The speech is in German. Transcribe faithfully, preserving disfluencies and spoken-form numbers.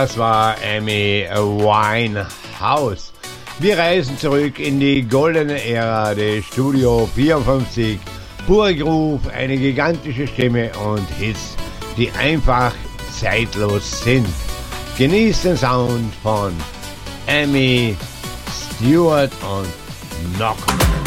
Das war Amy Winehouse. Wir reisen zurück in die goldene Ära des Studio vierundfünfzig. Pure Groove, eine gigantische Stimme und Hits, die einfach zeitlos sind. Genießt den Sound von Amy Stewart und Knock.